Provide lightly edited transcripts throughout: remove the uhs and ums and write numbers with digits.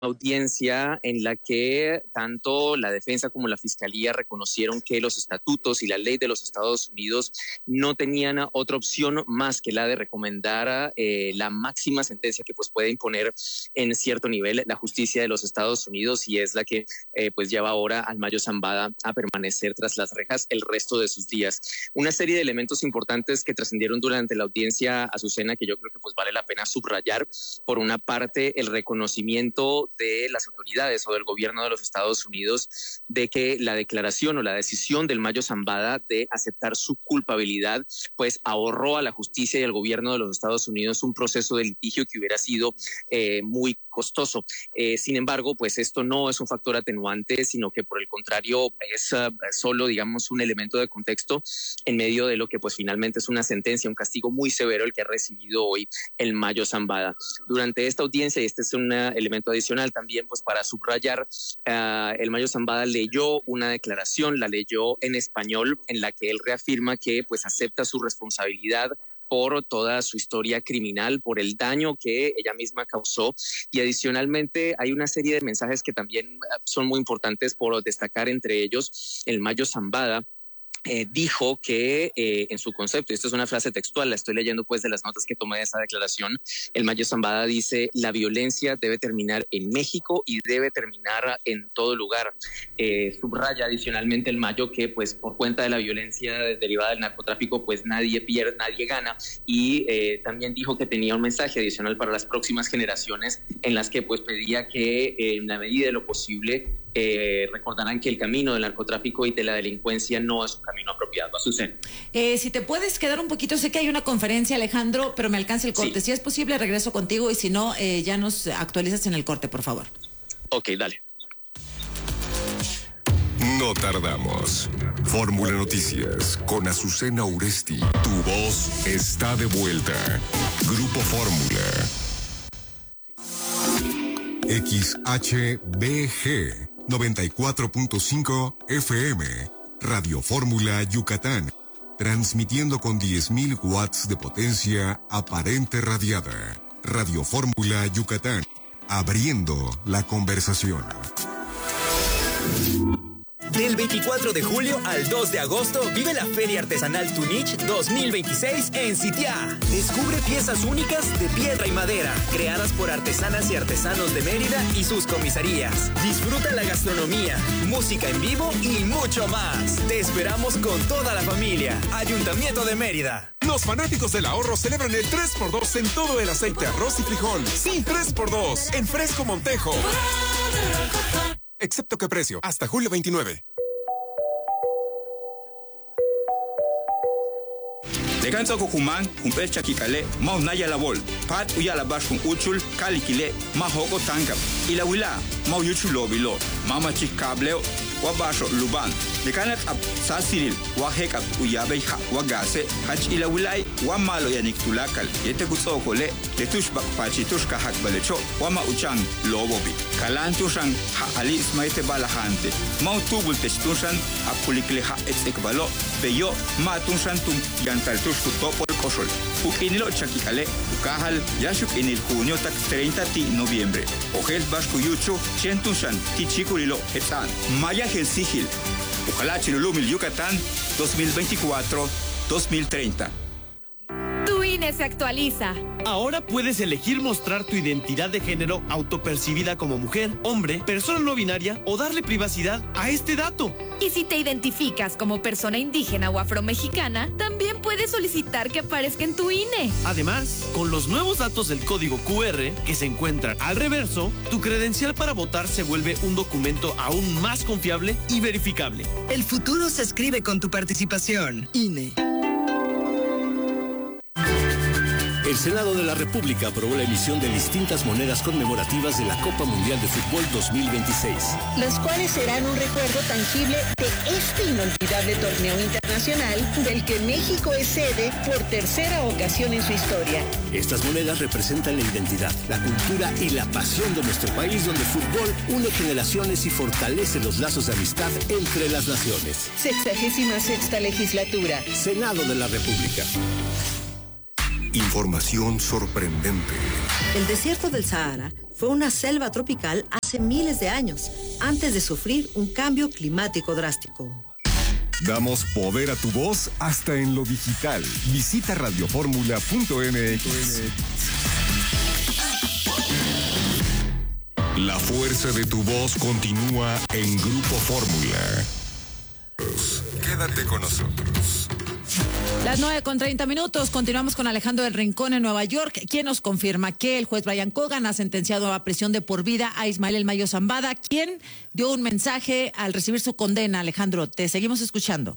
audiencia en la que tanto la defensa como la fiscalía reconocieron que los estatutos y la ley de los Estados Unidos no tenían otra opción más que la de recomendar la máxima sentencia que pues puede imponer en cierto nivel la justicia de los Estados Unidos, y es la que pues lleva ahora al Mayo Zambada a permanecer tras las rejas el resto de sus días. Una serie de elementos importantes que trascendieron durante la audiencia, Azucena, que yo creo que pues vale la pena subrayar. Por una parte, el reconocimiento de las autoridades o del gobierno de los Estados Unidos de que la declaración o la decisión del Mayo Zambada de aceptar su culpabilidad pues ahorró a la justicia y al gobierno de los Estados Unidos un proceso de litigio que hubiera sido muy costoso. Sin embargo, pues esto no es un factor atenuante, sino que por el contrario es solo, digamos, un elemento de contexto en medio de lo que pues finalmente es una sentencia, un castigo muy severo el que ha recibido hoy el Mayo Zambada. Durante esta audiencia, y este es un elemento adicional también pues para subrayar, el Mayo Zambada leyó una declaración, la leyó en español, en la que él reafirma que pues acepta su responsabilidad por toda su historia criminal, por el daño que ella misma causó, y adicionalmente hay una serie de mensajes que también son muy importantes por destacar. Entre ellos, el Mayo Zambada dijo que en su concepto, y esto es una frase textual, la estoy leyendo pues de las notas que tomé de esa declaración, el Mayo Zambada dice: la violencia debe terminar en México y debe terminar en todo lugar. Subraya adicionalmente el Mayo que pues por cuenta de la violencia derivada del narcotráfico pues nadie pierde, nadie gana, y también dijo que tenía un mensaje adicional para las próximas generaciones en las que pues pedía que en la medida de lo posible recordarán que el camino del narcotráfico y de la delincuencia no es un camino apropiado. Azucena. Si te puedes quedar un poquito, sé que hay una conferencia, Alejandro, pero me alcanza el corte. Sí. Si es posible, regreso contigo, y si no, ya nos actualizas en el corte, por favor. Ok, dale. No tardamos. Fórmula Noticias con Azucena Uresti. Tu voz está de vuelta. Grupo Fórmula. XHBG 94.5 FM, Radio Fórmula Yucatán, transmitiendo con 10.000 watts de potencia aparente radiada. Radio Fórmula Yucatán, abriendo la conversación. Del 24 de julio al 2 de agosto vive la Feria Artesanal Tunich 2026 en Sitiá. Descubre piezas únicas de piedra y madera, creadas por artesanas y artesanos de Mérida y sus comisarías. Disfruta la gastronomía, música en vivo y mucho más. Te esperamos con toda la familia. Ayuntamiento de Mérida. Los fanáticos del ahorro celebran el 3x2 en todo el aceite, arroz y frijol. Sí, 3x2 en Fresco Montejo. Excepto que precio, hasta julio 29. Leganza Kukuman, Umpel Chakikale, Mau Naya Labol, Pat Uyala Bashun Uchul, Kalikile, Mahoko Tankap, Ilawila, Mau Yuchulo Bilo, Mama Chikableo, Wabasho Luban, Lekanat Ab Sasiril, Wahek Ab Uyabeha, Wagase, Hach Ilawilai, Wamalo Yanik Tulakal, Yetekusokole, Tetush Bakpachitush Kahak Balecho, Wama Uchang, Lobobi, Kalantushan, Ha Ali Smaite Balahante, Mau Tubul Testushan, Apulikleha Etekbalo, Beyo, Matunshan Tum, Yantaltush Kutopol Koshol, Ukinilo Chakikale, Ukahal, Yashuk en el junio tak 30 de noviembre, Ojel Bashkuyucho, Chentushan, Tichikurilo, Etan, Maya Sigil, Ojalá Chilulumil Yucatán 2024-2030. Tu INE se actualiza. Ahora puedes elegir mostrar tu identidad de género autopercibida como mujer, hombre, persona no binaria o darle privacidad a este dato. Y si te identificas como persona indígena o afromexicana, también puedes solicitar que aparezca en tu INE. Además, con los nuevos datos del código QR que se encuentran al reverso, tu credencial para votar se vuelve un documento aún más confiable y verificable. El futuro se escribe con tu participación. INE. El Senado de la República aprobó la emisión de distintas monedas conmemorativas de la Copa Mundial de Fútbol 2026. Las cuales serán un recuerdo tangible de este inolvidable torneo internacional del que México es sede por tercera ocasión en su historia. Estas monedas representan la identidad, la cultura y la pasión de nuestro país, donde el fútbol une generaciones y fortalece los lazos de amistad entre las naciones. 66ª legislatura. Senado de la República. Información sorprendente. El desierto del Sahara fue una selva tropical hace miles de años, antes de sufrir un cambio climático drástico. Damos poder a tu voz hasta en lo digital. Visita radioformula.mx. La fuerza de tu voz continúa en Grupo Fórmula. Quédate con nosotros. Las 9:30. Continuamos con Alejandro del Rincón en Nueva York, quien nos confirma que el juez Brian Cogan ha sentenciado a prisión de por vida a Ismael El Mayo Zambada, quien dio un mensaje al recibir su condena. Alejandro, te seguimos escuchando.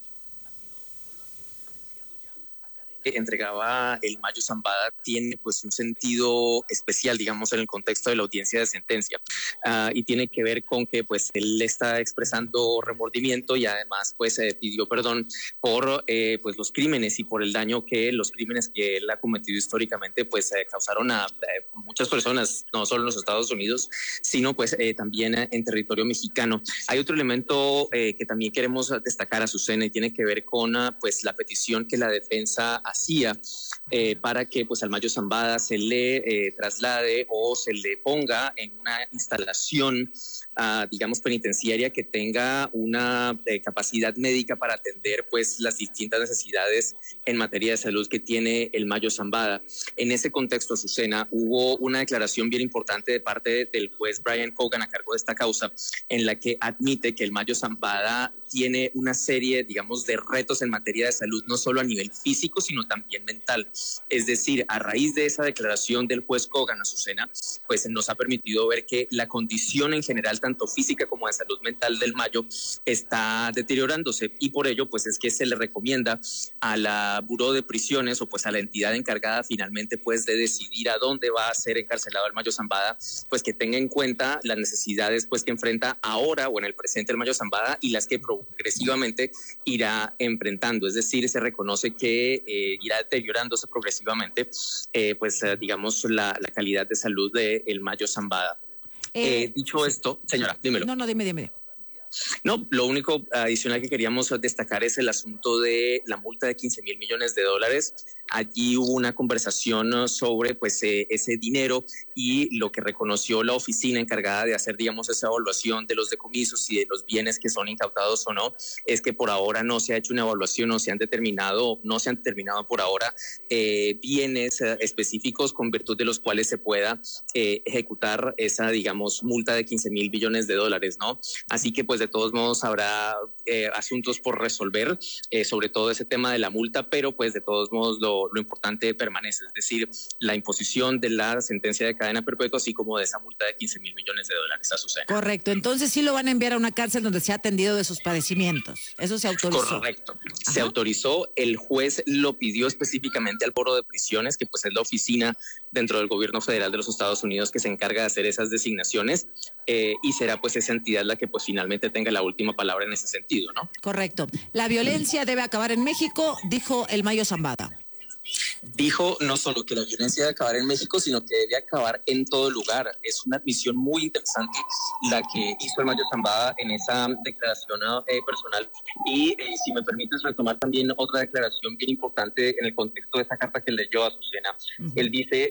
Entregaba el Mayo Zambada tiene pues un sentido especial, digamos, en el contexto de la audiencia de sentencia, y tiene que ver con que pues él está expresando remordimiento y además pues pidió perdón por pues los crímenes y por el daño que los crímenes que él ha cometido históricamente pues causaron a muchas personas, no solo en los Estados Unidos, sino pues también en territorio mexicano. Hay otro elemento que también queremos destacar, Azucena, y tiene que ver con pues la petición que la defensa hacía para que pues al Mayo Zambada se le traslade o se le ponga en una instalación digamos penitenciaria que tenga una capacidad médica para atender pues las distintas necesidades en materia de salud que tiene el Mayo Zambada. En ese contexto, Azucena, hubo una declaración bien importante de parte del juez Brian Cogan a cargo de esta causa, en la que admite que el Mayo Zambada tiene una serie, digamos, de retos en materia de salud, no solo a nivel físico, sino también mental. Es decir, a raíz de esa declaración del juez Cogan, Azucena, pues nos ha permitido ver que la condición en general, tanto física como de salud mental del Mayo, está deteriorándose, y por ello, pues es que se le recomienda a la Buró de Prisiones o pues a la entidad encargada finalmente pues de decidir a dónde va a ser encarcelado el Mayo Zambada, pues que tenga en cuenta las necesidades pues que enfrenta ahora o en el presente el Mayo Zambada y las que progresivamente irá enfrentando. Es decir, se reconoce que irá deteriorándose progresivamente digamos la calidad de salud del Mayo Zambada. Dicho esto, señora, dímelo. No, dime. No, lo único adicional que queríamos destacar es el asunto de la multa de $15,000 millones. Allí hubo una conversación sobre pues ese dinero y lo que reconoció la oficina encargada de hacer, digamos, esa evaluación de los decomisos y de los bienes que son incautados o no, es que por ahora no se ha hecho una evaluación, no se han determinado por ahora bienes específicos con virtud de los cuales se pueda ejecutar esa, digamos, multa de $15,000 millones, ¿no? Así que pues de todos modos habrá asuntos por resolver, sobre todo ese tema de la multa, pero pues de todos modos lo importante permanece, es decir, la imposición de la sentencia de cadena perpetua, así como de esa multa de $15,000 millones, Azucena. Correcto, entonces sí lo van a enviar a una cárcel donde se ha atendido de sus padecimientos. Eso se autorizó. Correcto, se autorizó, el juez lo pidió específicamente al Buró de Prisiones, que pues es la oficina dentro del gobierno federal de los Estados Unidos que se encarga de hacer esas designaciones, y será pues esa entidad la que pues finalmente tenga la última palabra en ese sentido, ¿no? Correcto. La violencia debe acabar en México, dijo el Mayo Zambada. Dijo no solo que la violencia debe acabar en México, sino que debe acabar en todo lugar. Es una admisión muy interesante la que hizo el Mayo Zambada en esa declaración personal. Y si me permites retomar también otra declaración bien importante en el contexto de esa carta que leyó a Azucena. Él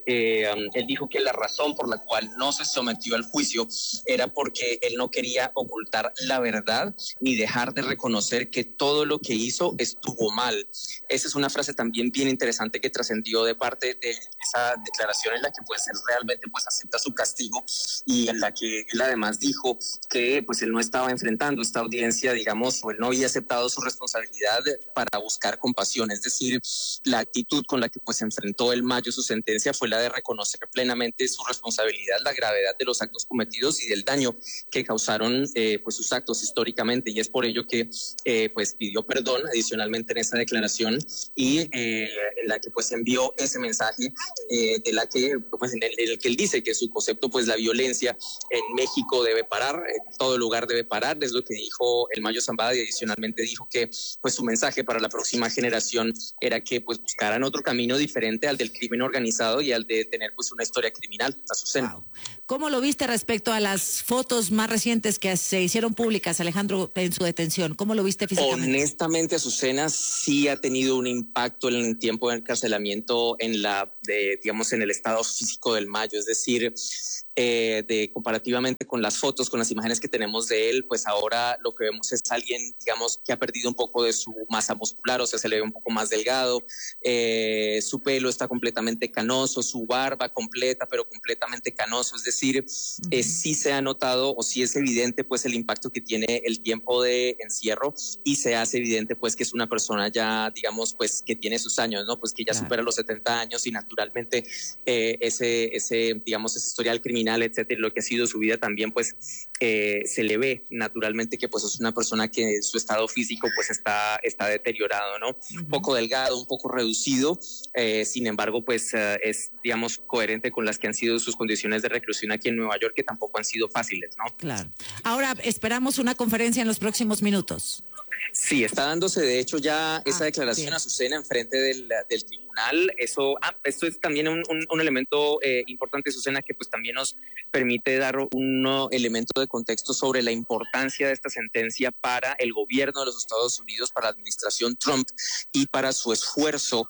dijo que la razón por la cual no se sometió al juicio era porque él no quería ocultar la verdad ni dejar de reconocer que todo lo que hizo estuvo mal. Esa es una frase también bien interesante que trascendió de parte de esa declaración, en la que pues él realmente pues acepta su castigo, y en la que él además dijo que pues él no estaba enfrentando esta audiencia, digamos, o él no había aceptado su responsabilidad para buscar compasión. Es decir, la actitud con la que pues enfrentó el Mayo su sentencia fue la de reconocer plenamente su responsabilidad, la gravedad de los actos cometidos y del daño que causaron pues sus actos históricamente, y es por ello que pues pidió perdón adicionalmente en esa declaración, y en la que pues envió ese mensaje de la que pues en el que él dice que su concepto pues la violencia en México debe parar, en todo lugar debe parar, es lo que dijo el Mayo Zambada, y adicionalmente dijo que pues su mensaje para la próxima generación era que pues buscaran otro camino diferente al del crimen organizado y al de tener pues una historia criminal. Azucena. Wow. ¿Cómo lo viste respecto a las fotos más recientes que se hicieron públicas, Alejandro, en su detención? ¿Cómo lo viste físicamente? Honestamente, Azucena, sí ha tenido un impacto en el tiempo de encarcelamiento en en el estado físico del Mayo, es decir, comparativamente con las fotos, con las imágenes que tenemos de él, pues ahora lo que vemos es alguien, digamos, que ha perdido un poco de su masa muscular, o sea, se le ve un poco más delgado, su pelo está completamente canoso, su barba completa, pero completamente canoso, es decir, sí se ha notado o sí es evidente pues el impacto que tiene el tiempo de encierro y se hace evidente pues que es una persona ya, digamos, pues que tiene sus años, ¿no? Pues que ya supera los 70 años y naturalmente ese historial criminal, etcétera, lo que ha sido su vida también pues se le ve naturalmente que pues es una persona que su estado físico pues está deteriorado, ¿no? Un poco delgado, un poco reducido, sin embargo pues es, digamos, coherente con las que han sido sus condiciones de reclusión aquí en Nueva York, que tampoco han sido fáciles, ¿no? Claro. Ahora esperamos una conferencia en los próximos minutos. Sí, está dándose de hecho ya esa declaración, Azucena, en frente del tribunal. Esto es también un elemento importante, Azucena, que pues también nos permite dar un elemento de contexto sobre la importancia de esta sentencia para el gobierno de los Estados Unidos, para la administración Trump y para su esfuerzo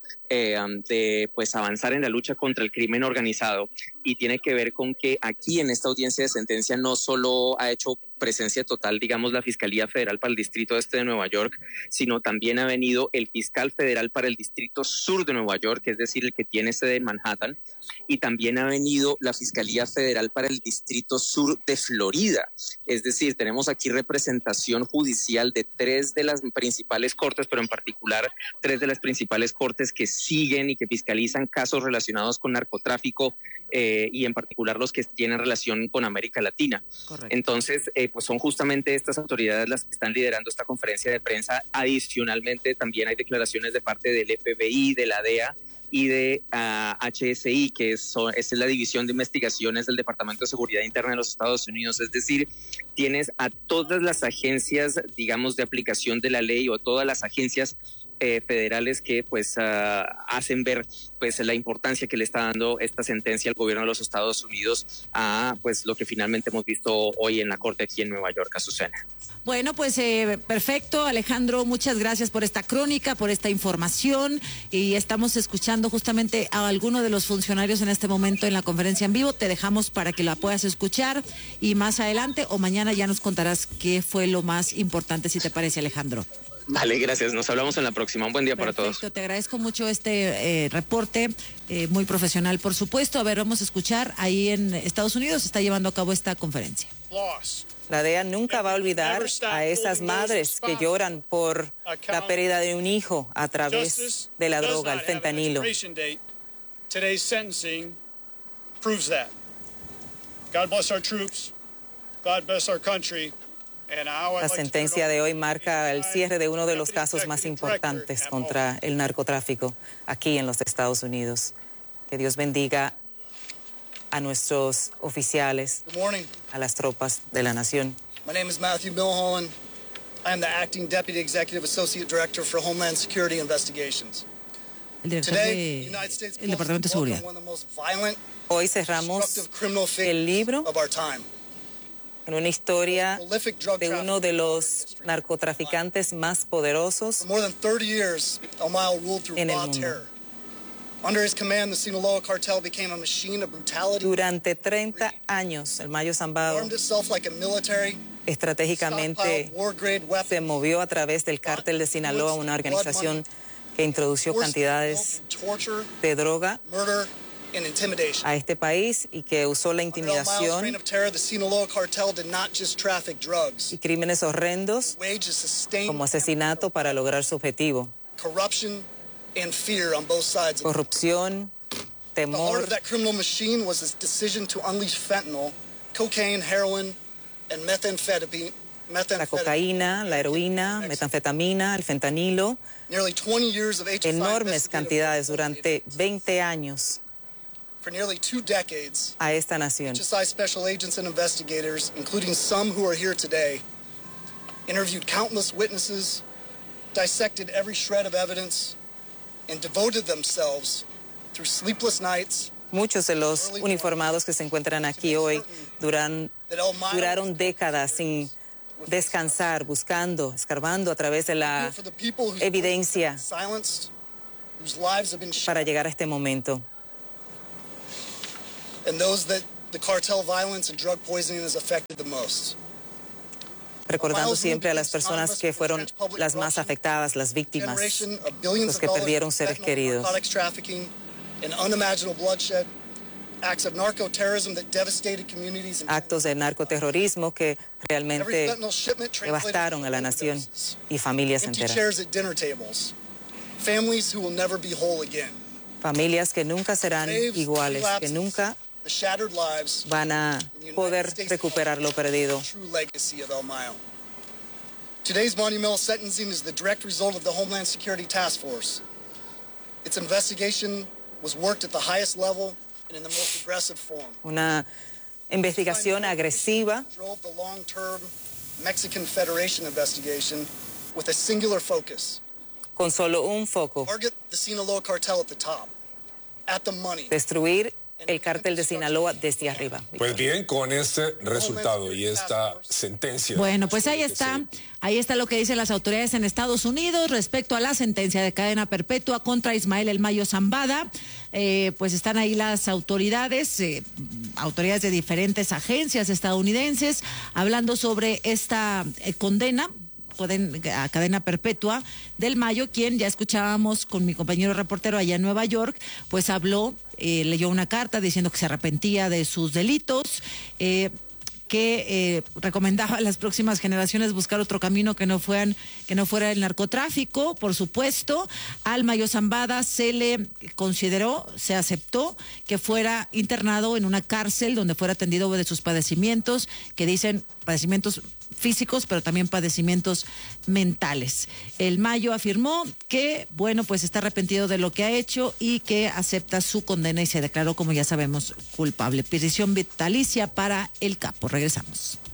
de pues avanzar en la lucha contra el crimen organizado. Y tiene que ver con que aquí en esta audiencia de sentencia no solo ha hecho presencia total, digamos, la Fiscalía Federal para el Distrito Este de Nueva York, sino también ha venido el fiscal federal para el Distrito Sur de Nueva York, es decir, el que tiene sede en Manhattan, y también ha venido la Fiscalía Federal para el Distrito Sur de Florida. Es decir, tenemos aquí representación judicial de 3 de las principales cortes, pero en particular 3 de las principales cortes que siguen y que fiscalizan casos relacionados con narcotráfico, y en particular los que tienen relación con América Latina. Correcto. Entonces, pues son justamente estas autoridades las que están liderando esta conferencia de prensa. Adicionalmente, también hay declaraciones de parte del FBI, de la DEA y de HSI, que es la División de Investigaciones del Departamento de Seguridad Interna de los Estados Unidos. Es decir, tienes a todas las agencias, digamos, de aplicación de la ley o todas las agencias federales que pues hacen ver pues la importancia que le está dando esta sentencia al gobierno de los Estados Unidos a pues lo que finalmente hemos visto hoy en la corte aquí en Nueva York, Azucena. Bueno, pues perfecto, Alejandro, muchas gracias por esta crónica, por esta información, y estamos escuchando justamente a alguno de los funcionarios en este momento en la conferencia en vivo. Te dejamos para que la puedas escuchar y más adelante o mañana ya nos contarás qué fue lo más importante, si te parece, Alejandro. Vale, gracias. Nos hablamos en la próxima. Un buen día para todos. Te agradezco mucho este reporte, muy profesional, por supuesto. A ver, vamos a escuchar. Ahí en Estados Unidos se está llevando a cabo esta conferencia. La DEA nunca va a olvidar a esas madres que lloran por la pérdida de un hijo a través de la droga, el fentanilo. Today's sentencing proves that. God bless our troops. God bless our country. La sentencia de hoy marca el cierre de uno de los casos más importantes contra el narcotráfico aquí en los Estados Unidos. Que Dios bendiga a nuestros oficiales, a las tropas de la nación. My name is Matthew Milholland. I am the acting Deputy Executive Associate Director for Homeland Security Investigations. El director del Departamento de Seguridad. Hoy cerramos el libro en una historia de uno de los narcotraficantes más poderosos en el mundo. Durante 30 años, el Mayo Zambado estratégicamente se movió a través del cártel de Sinaloa, una organización que introdujo cantidades de droga a este país y que usó la intimidación y crímenes horrendos como asesinato para lograr su objetivo. Corrupción, temor. La cocaína, la heroína, metanfetamina, el fentanilo, enormes cantidades durante 20 años a esta nación. HSI special agents and investigators, including some who are here today, interviewed countless witnesses, dissected every shred of evidence, and devoted themselves through sleepless nights Muchos de los uniformados que se encuentran aquí hoy duraron décadas sin descansar, buscando, escarbando a través de la evidencia para llegar a este momento. Recordando siempre a las personas que fueron las más afectadas, las víctimas, los que perdieron seres queridos. Actos de narcoterrorismo que realmente devastaron a la nación y familias enteras. Familias que nunca serán iguales, que nunca van a poder recuperar lo perdido. Today's monumental sentencing is the direct result of the Homeland Security Task Force. Its investigation was worked at the highest level and in the most aggressive form. Una investigación agresiva. Drove the long-term Mexican Federation investigation with a singular focus. Con solo un foco. Target the Sinaloa cartel at the top. At the money. Destruir el cártel de Sinaloa desde arriba. Pues bien, con este resultado y esta sentencia. Bueno, pues ahí está lo que dicen las autoridades en Estados Unidos respecto a la sentencia de cadena perpetua contra Ismael El Mayo Zambada. Pues están ahí las autoridades de diferentes agencias estadounidenses hablando sobre esta condena a cadena perpetua del Mayo, quien ya escuchábamos con mi compañero reportero allá en Nueva York, pues habló, leyó una carta diciendo que se arrepentía de sus delitos, que recomendaba a las próximas generaciones buscar otro camino que no fuera el narcotráfico. Por supuesto, al Mayo Zambada se le consideró, se aceptó que fuera internado en una cárcel donde fuera atendido de sus padecimientos, que dicen padecimientos físicos, pero también padecimientos mentales. El Mayo afirmó que, bueno, pues está arrepentido de lo que ha hecho y que acepta su condena y se declaró, como ya sabemos, culpable. Prisión vitalicia para el capo. Regresamos.